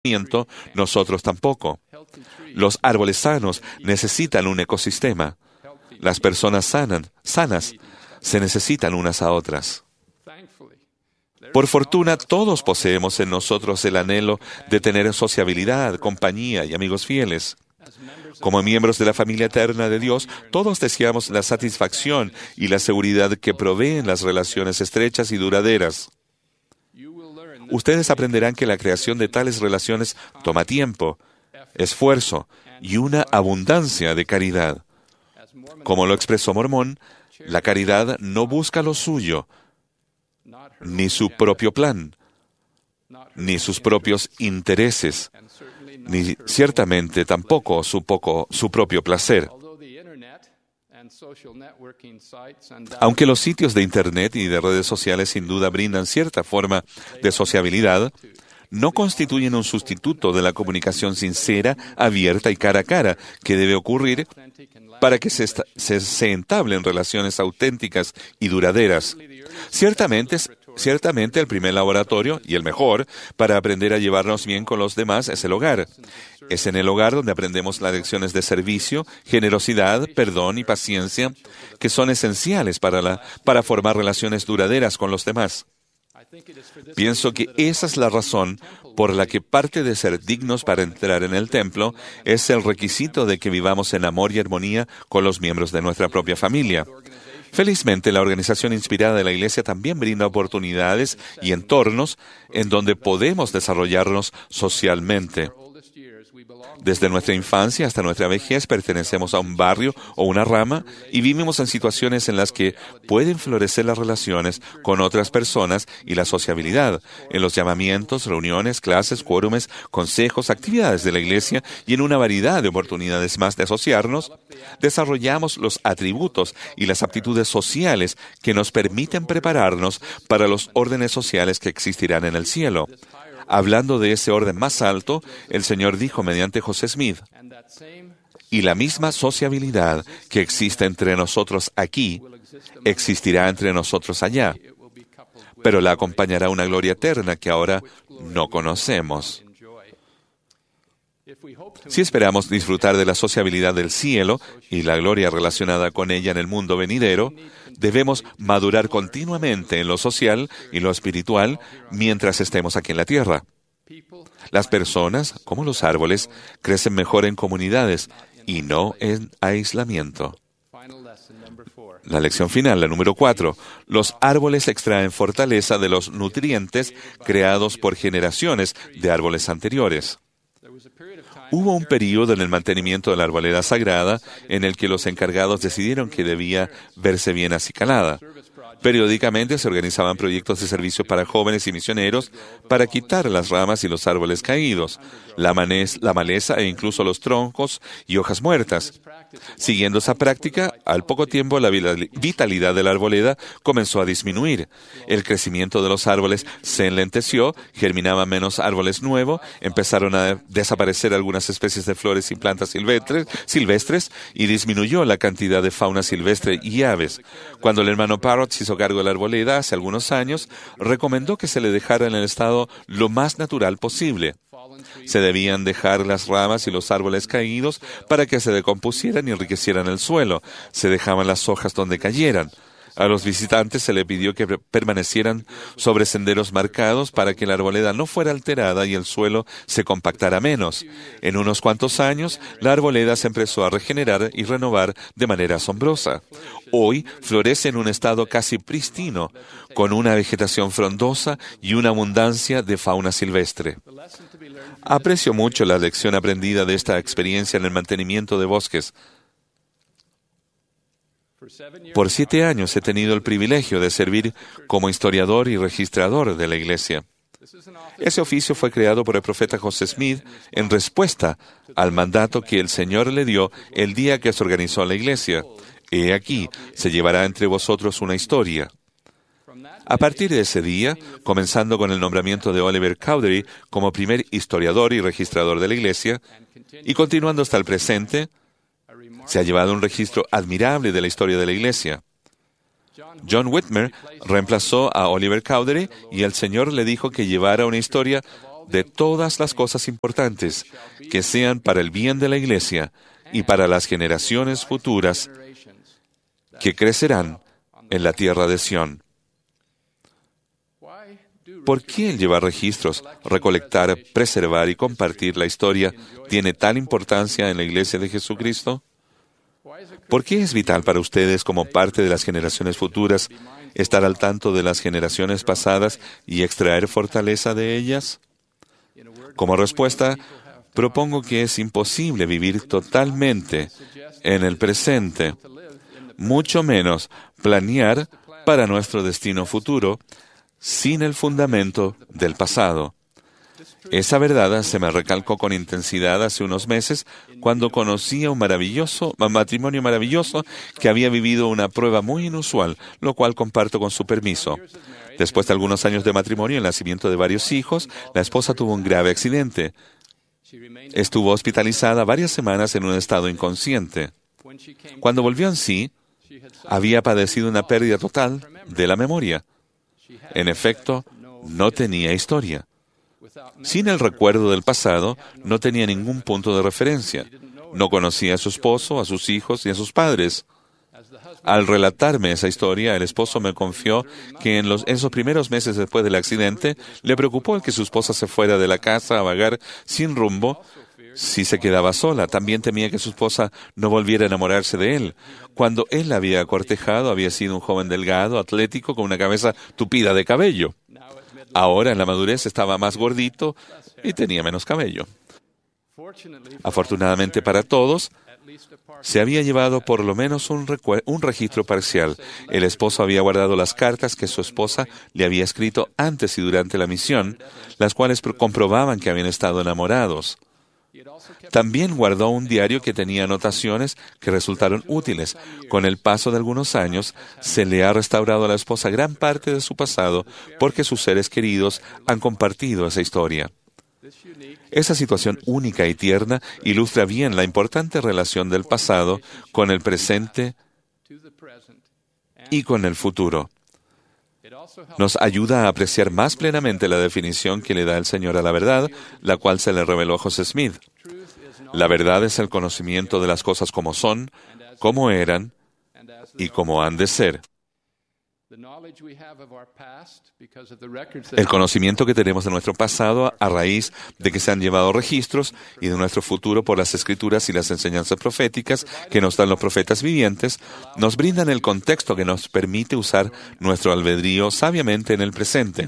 nosotros tampoco. Los árboles sanos necesitan un ecosistema. Las personas sanas, se necesitan unas a otras. Por fortuna, todos poseemos en nosotros el anhelo de tener sociabilidad, compañía y amigos fieles. Como miembros de la familia eterna de Dios, todos deseamos la satisfacción y la seguridad que proveen las relaciones estrechas y duraderas. Ustedes aprenderán que la creación de tales relaciones toma tiempo, esfuerzo y una abundancia de caridad. Como lo expresó Mormón, la caridad no busca lo suyo, ni su propio plan, ni sus propios intereses, ni ciertamente tampoco su propio placer. Aunque los sitios de Internet y de redes sociales sin duda brindan cierta forma de sociabilidad, no constituyen un sustituto de la comunicación sincera, abierta y cara a cara que debe ocurrir para que se entablen relaciones auténticas y duraderas. Ciertamente el primer laboratorio, y el mejor, para aprender a llevarnos bien con los demás es el hogar. Es en el hogar donde aprendemos las lecciones de servicio, generosidad, perdón y paciencia, que son esenciales para formar relaciones duraderas con los demás. Pienso que esa es la razón por la que parte de ser dignos para entrar en el templo es el requisito de que vivamos en amor y armonía con los miembros de nuestra propia familia. Felizmente, la organización inspirada de la Iglesia también brinda oportunidades y entornos en donde podemos desarrollarnos socialmente. Desde nuestra infancia hasta nuestra vejez pertenecemos a un barrio o una rama y vivimos en situaciones en las que pueden florecer las relaciones con otras personas y la sociabilidad, en los llamamientos, reuniones, clases, quórumes, consejos, actividades de la Iglesia y en una variedad de oportunidades más de asociarnos, desarrollamos los atributos y las aptitudes sociales que nos permiten prepararnos para los órdenes sociales que existirán en el cielo. Hablando de ese orden más alto, el Señor dijo mediante José Smith, y la misma sociabilidad que existe entre nosotros aquí, existirá entre nosotros allá, pero la acompañará una gloria eterna que ahora no conocemos. Si esperamos disfrutar de la sociabilidad del cielo y la gloria relacionada con ella en el mundo venidero, debemos madurar continuamente en lo social y lo espiritual mientras estemos aquí en la tierra. Las personas, como los árboles, crecen mejor en comunidades y no en aislamiento. La lección final, la número 4. Los árboles extraen fortaleza de los nutrientes creados por generaciones de árboles anteriores. Hubo un período en el mantenimiento de la arboleda sagrada en el que los encargados decidieron que debía verse bien acicalada. Periódicamente se organizaban proyectos de servicio para jóvenes y misioneros para quitar las ramas y los árboles caídos, la maleza e incluso los troncos y hojas muertas. Siguiendo esa práctica, al poco tiempo la vitalidad de la arboleda comenzó a disminuir. El crecimiento de los árboles se enlenteció, germinaban menos árboles nuevos, empezaron a desaparecer algunas especies de flores y plantas silvestres y disminuyó la cantidad de fauna silvestre y aves. Cuando el hermano Parrott se hizo cargo de la arboleda hace algunos años, recomendó que se le dejara en el estado lo más natural posible. Se debían dejar las ramas y los árboles caídos para que se decompusieran y enriquecieran el suelo. Se dejaban las hojas donde cayeran. A los visitantes se le pidió que permanecieran sobre senderos marcados para que la arboleda no fuera alterada y el suelo se compactara menos. En unos cuantos años, la arboleda se empezó a regenerar y renovar de manera asombrosa. Hoy florece en un estado casi prístino, con una vegetación frondosa y una abundancia de fauna silvestre. Aprecio mucho la lección aprendida de esta experiencia en el mantenimiento de bosques. Por 7 años he tenido el privilegio de servir como historiador y registrador de la Iglesia. Ese oficio fue creado por el profeta José Smith en respuesta al mandato que el Señor le dio el día que se organizó la Iglesia. He aquí, se llevará entre vosotros una historia. A partir de ese día, comenzando con el nombramiento de Oliver Cowdery como primer historiador y registrador de la Iglesia, y continuando hasta el presente, se ha llevado un registro admirable de la historia de la Iglesia. John Whitmer reemplazó a Oliver Cowdery y el Señor le dijo que llevara una historia de todas las cosas importantes que sean para el bien de la Iglesia y para las generaciones futuras que crecerán en la tierra de Sión. ¿Por qué el llevar registros, recolectar, preservar y compartir la historia tiene tal importancia en la Iglesia de Jesucristo? ¿Por qué es vital para ustedes, como parte de las generaciones futuras, estar al tanto de las generaciones pasadas y extraer fortaleza de ellas? Como respuesta, propongo que es imposible vivir totalmente en el presente, mucho menos planear para nuestro destino futuro, sin el fundamento del pasado. Esa verdad se me recalcó con intensidad hace unos meses cuando conocí a un matrimonio maravilloso que había vivido una prueba muy inusual, lo cual comparto con su permiso. Después de algunos años de matrimonio y el nacimiento de varios hijos, la esposa tuvo un grave accidente. Estuvo hospitalizada varias semanas en un estado inconsciente. Cuando volvió en sí, había padecido una pérdida total de la memoria. En efecto, no tenía historia. Sin el recuerdo del pasado, no tenía ningún punto de referencia. No conocía a su esposo, a sus hijos y a sus padres. Al relatarme esa historia, el esposo me confió que en esos primeros meses después del accidente, le preocupó el que su esposa se fuera de la casa a vagar sin rumbo si se quedaba sola. También temía que su esposa no volviera a enamorarse de él. Cuando él la había cortejado, había sido un joven delgado, atlético, con una cabeza tupida de cabello. Ahora, en la madurez, estaba más gordito y tenía menos cabello. Afortunadamente para todos, se había llevado por lo menos un registro parcial. El esposo había guardado las cartas que su esposa le había escrito antes y durante la misión, las cuales comprobaban que habían estado enamorados. También guardó un diario que tenía anotaciones que resultaron útiles. Con el paso de algunos años, se le ha restaurado a la esposa gran parte de su pasado porque sus seres queridos han compartido esa historia. Esa situación única y tierna ilustra bien la importante relación del pasado con el presente y con el futuro. Nos ayuda a apreciar más plenamente la definición que le da el Señor a la verdad, la cual se le reveló a José Smith. La verdad es el conocimiento de las cosas como son, como eran y como han de ser. El conocimiento que tenemos de nuestro pasado a raíz de que se han llevado registros y de nuestro futuro por las Escrituras y las enseñanzas proféticas que nos dan los profetas vivientes, nos brindan el contexto que nos permite usar nuestro albedrío sabiamente en el presente.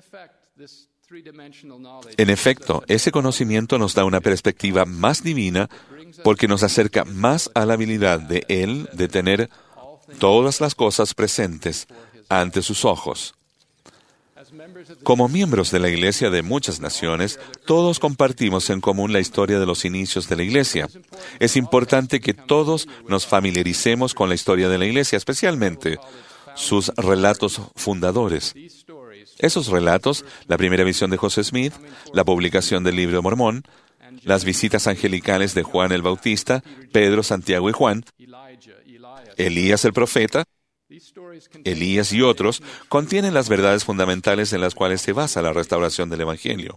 En efecto, ese conocimiento nos da una perspectiva más divina porque nos acerca más a la habilidad de Él de tener todas las cosas presentes ante sus ojos. Como miembros de la Iglesia de muchas naciones, todos compartimos en común la historia de los inicios de la Iglesia. Es importante que todos nos familiaricemos con la historia de la Iglesia, especialmente sus relatos fundadores. Esos relatos, la primera visión de José Smith, la publicación del Libro de Mormón, las visitas angelicales de Juan el Bautista, Pedro, Santiago y Juan, Elías el profeta, Elías y otros, contienen las verdades fundamentales en las cuales se basa la restauración del Evangelio.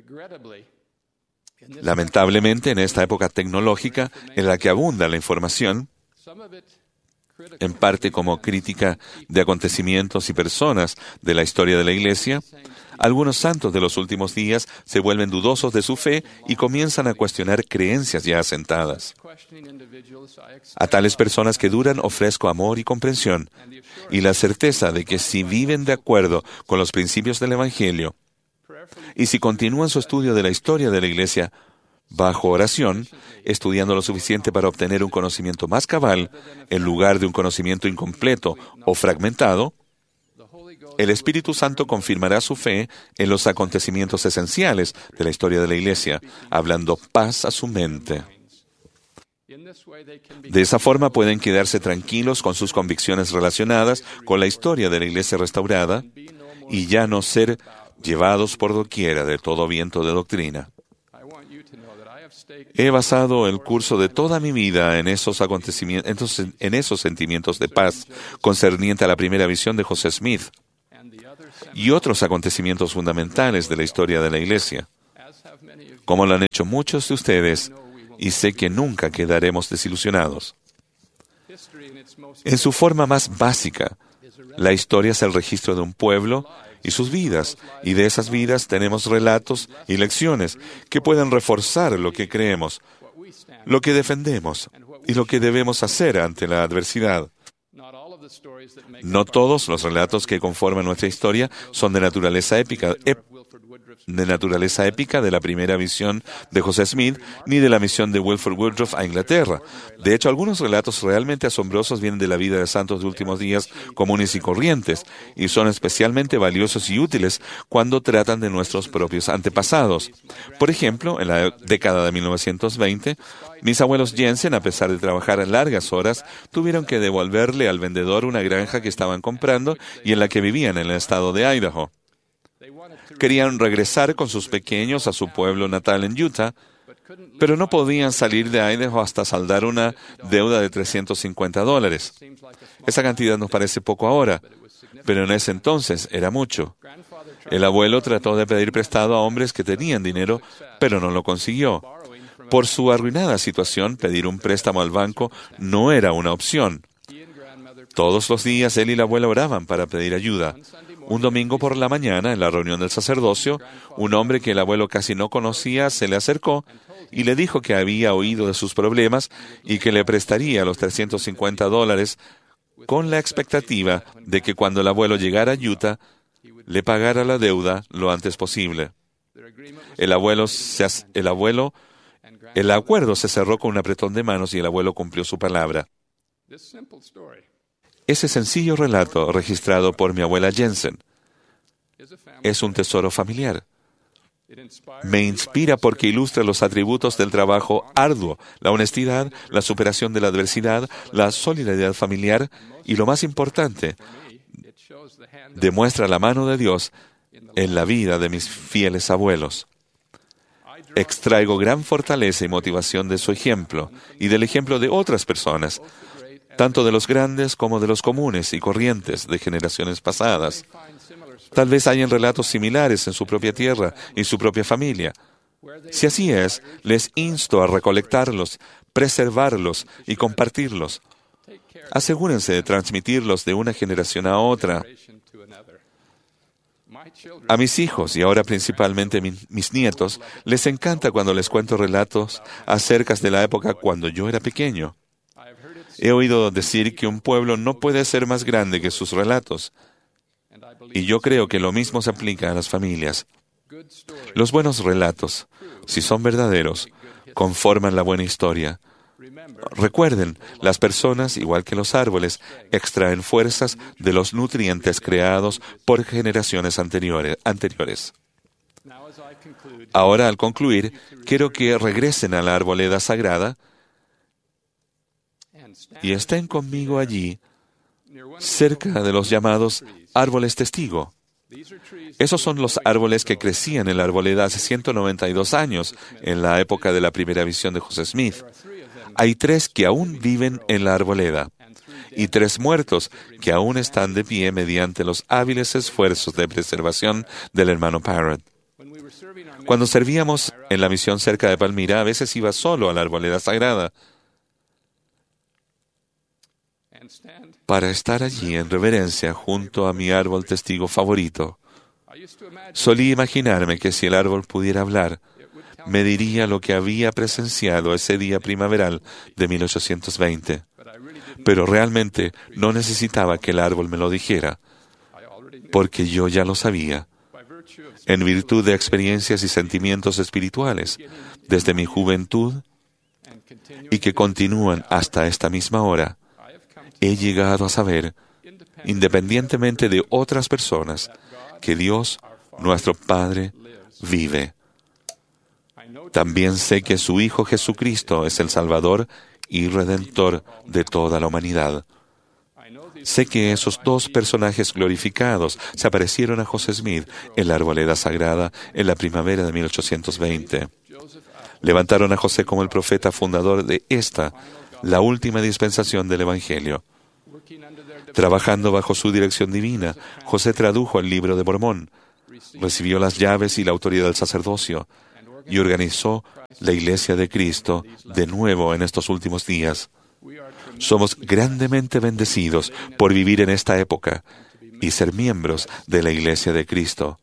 Lamentablemente, en esta época tecnológica en la que abunda la información, en parte como crítica de acontecimientos y personas de la historia de la Iglesia, algunos santos de los últimos días se vuelven dudosos de su fe y comienzan a cuestionar creencias ya asentadas. A tales personas que duran ofrezco amor y comprensión y la certeza de que si viven de acuerdo con los principios del Evangelio y si continúan su estudio de la historia de la Iglesia bajo oración, estudiando lo suficiente para obtener un conocimiento más cabal en lugar de un conocimiento incompleto o fragmentado, el Espíritu Santo confirmará su fe en los acontecimientos esenciales de la historia de la Iglesia, hablando paz a su mente. De esa forma pueden quedarse tranquilos con sus convicciones relacionadas con la historia de la Iglesia restaurada y ya no ser llevados por doquiera de todo viento de doctrina. He basado el curso de toda mi vida en esos acontecimientos, en esos sentimientos de paz concerniente a la primera visión de José Smith y otros acontecimientos fundamentales de la historia de la Iglesia. como lo han hecho muchos de ustedes, y sé que nunca quedaremos desilusionados. En su forma más básica, la historia es el registro de un pueblo y sus vidas, y de esas vidas tenemos relatos y lecciones que pueden reforzar lo que creemos, lo que defendemos y lo que debemos hacer ante la adversidad. No todos los relatos que conforman nuestra historia son de naturaleza épica de la primera misión de José Smith, ni de la misión de Wilford Woodruff a Inglaterra. De hecho, algunos relatos realmente asombrosos vienen de la vida de santos de últimos días comunes y corrientes, y son especialmente valiosos y útiles cuando tratan de nuestros propios antepasados. Por ejemplo, en la década de 1920, mis abuelos Jensen, a pesar de trabajar largas horas, tuvieron que devolverle al vendedor una granja que estaban comprando y en la que vivían en el estado de Idaho. Querían regresar con sus pequeños a su pueblo natal en Utah, pero no podían salir de Idaho hasta saldar una deuda de $350. Esa cantidad nos parece poco ahora, pero en ese entonces era mucho. El abuelo trató de pedir prestado a hombres que tenían dinero, pero no lo consiguió. Por su arruinada situación, pedir un préstamo al banco no era una opción. Todos los días él y la abuela oraban para pedir ayuda. Un domingo por la mañana, en la reunión del sacerdocio, un hombre que el abuelo casi no conocía se le acercó y le dijo que había oído de sus problemas y que le prestaría los $350 con la expectativa de que cuando el abuelo llegara a Utah, le pagara la deuda lo antes posible. El acuerdo se cerró con un apretón de manos y el abuelo cumplió su palabra. Ese sencillo relato, registrado por mi abuela Jensen, es un tesoro familiar. Me inspira porque ilustra los atributos del trabajo arduo, la honestidad, la superación de la adversidad, la solidaridad familiar y, lo más importante, demuestra la mano de Dios en la vida de mis fieles abuelos. Extraigo gran fortaleza y motivación de su ejemplo y del ejemplo de otras personas, tanto de los grandes como de los comunes y corrientes de generaciones pasadas. Tal vez hayan relatos similares en su propia tierra y su propia familia. Si así es, les insto a recolectarlos, preservarlos y compartirlos. Asegúrense de transmitirlos de una generación a otra. A mis hijos, y ahora principalmente mis nietos, les encanta cuando les cuento relatos acerca de la época cuando yo era pequeño. He oído decir que un pueblo no puede ser más grande que sus relatos, y yo creo que lo mismo se aplica a las familias. Los buenos relatos, si son verdaderos, conforman la buena historia. Recuerden, las personas, igual que los árboles, extraen fuerzas de los nutrientes creados por generaciones anteriores. Ahora, al concluir, quiero que regresen a la arboleda sagrada y estén conmigo allí, cerca de los llamados árboles testigo. Esos son los árboles que crecían en la arboleda hace 192 años, en la época de la primera visión de José Smith. Hay 3 que aún viven en la arboleda, y 3 muertos que aún están de pie mediante los hábiles esfuerzos de preservación del hermano Parrott. Cuando servíamos en la misión cerca de Palmira, a veces iba solo a la arboleda sagrada para estar allí en reverencia junto a mi árbol testigo favorito. Solía imaginarme que si el árbol pudiera hablar, me diría lo que había presenciado ese día primaveral de 1820. Pero realmente no necesitaba que el árbol me lo dijera, porque yo ya lo sabía, en virtud de experiencias y sentimientos espirituales desde mi juventud y que continúan hasta esta misma hora. He llegado a saber, independientemente de otras personas, que Dios, nuestro Padre, vive. También sé que su Hijo Jesucristo es el Salvador y Redentor de toda la humanidad. Sé que esos 2 personajes glorificados se aparecieron a José Smith en la arboleda sagrada en la primavera de 1820. Levantaron a José como el profeta fundador de esta, la última dispensación del Evangelio. Trabajando bajo su dirección divina, José tradujo el libro de Mormón, recibió las llaves y la autoridad del sacerdocio, y organizó la Iglesia de Cristo de nuevo en estos últimos días. Somos grandemente bendecidos por vivir en esta época y ser miembros de la Iglesia de Cristo.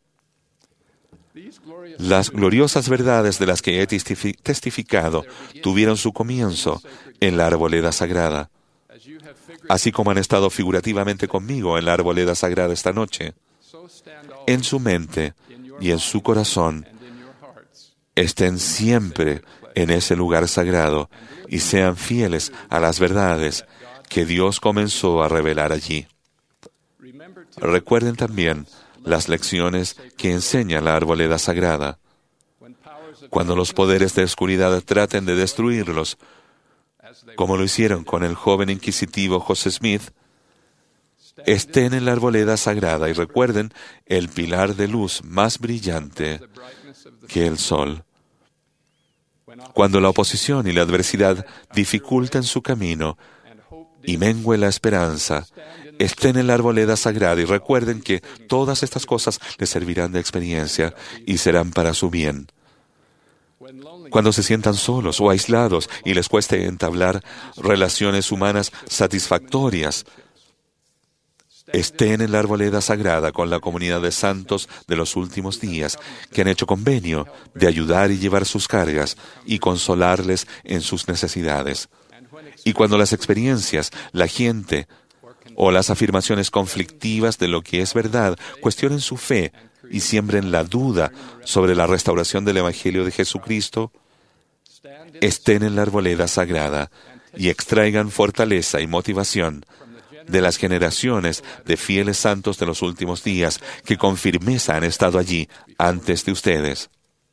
Las gloriosas verdades de las que he testificado tuvieron su comienzo en la arboleda sagrada, así como han estado figurativamente conmigo en la arboleda sagrada esta noche. En su mente y en su corazón estén siempre en ese lugar sagrado y sean fieles a las verdades que Dios comenzó a revelar allí. Recuerden también las lecciones que enseña la arboleda sagrada. Cuando los poderes de oscuridad traten de destruirlos, como lo hicieron con el joven inquisitivo José Smith, estén en la arboleda sagrada y recuerden el pilar de luz más brillante que el sol. Cuando la oposición y la adversidad dificulten su camino y mengue la esperanza, estén en la arboleda sagrada y recuerden que todas estas cosas les servirán de experiencia y serán para su bien. Cuando se sientan solos o aislados y les cueste entablar relaciones humanas satisfactorias, estén en la arboleda sagrada con la comunidad de santos de los últimos días, que han hecho convenio de ayudar y llevar sus cargas y consolarles en sus necesidades. Y cuando las experiencias, la gente o las afirmaciones conflictivas de lo que es verdad cuestionen su fe y siembren la duda sobre la restauración del Evangelio de Jesucristo, estén en la arboleda sagrada y extraigan fortaleza y motivación de las generaciones de fieles santos de los últimos días que con firmeza han estado allí antes de ustedes.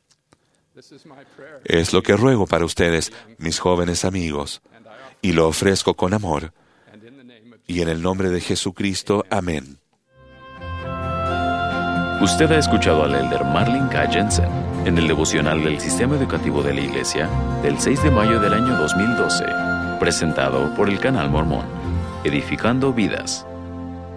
Es lo que ruego para ustedes, mis jóvenes amigos, y lo ofrezco con amor. Y en el nombre de Jesucristo, amén. Usted ha escuchado al elder Marlin K. Jensen en el devocional del Sistema Educativo de la Iglesia del 6 de mayo del año 2012, presentado por el Canal Mormón, edificando vidas.